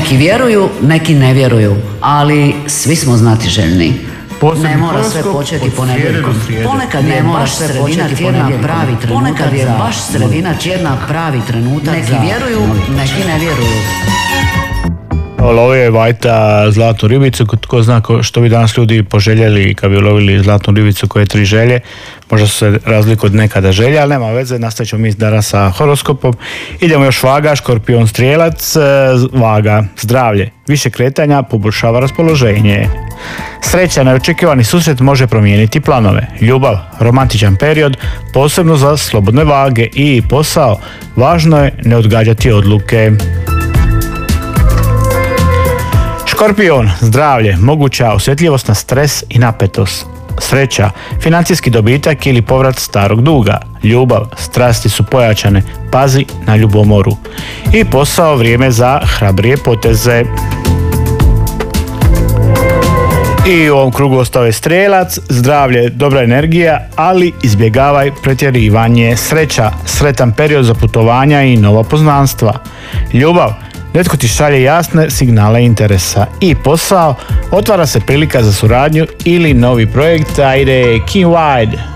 Neki vjeruju, neki ne vjeruju, ali svi smo znatiželjni. Ne mora sve početi ponedjeljkom. Ponekad je baš sredina tjedna pravi trenutak. Ponekad je baš sredina tjedna pravi trenutak. Neki vjeruju, neki ne vjeruju. Lovio je Vajta zlatnu ribicu, tko zna što bi danas ljudi poželjeli kad bi lovili zlatnu ribicu koje 3 želje. Možda su se razliku od nekada želja, ali nema veze, nastavit ćemo mi danas sa horoskopom. Idemo još vaga, škorpion, strijelac, vaga, zdravlje, više kretanja, poboljšava raspoloženje. Sreća, neočekivani susret može promijeniti planove. Ljubav, romantičan period, posebno za slobodne vage i posao, važno je ne odgađati odluke. Škorpion, zdravlje, moguća osjetljivost na stres i napetost. Sreća, financijski dobitak ili povrat starog duga. Ljubav, strasti su pojačane, pazi na ljubomoru. I posao, vrijeme za hrabrije poteze. I u ovom krugu ostao je strijelac, zdravlje, dobra energija, ali izbjegavaj pretjerivanje. Sreća, sretan period za putovanja i nova poznanstva. Ljubav, netko ti šalje jasne signale interesa. I posao, otvara se prilika za suradnju ili novi projekt, ajde, King Wide.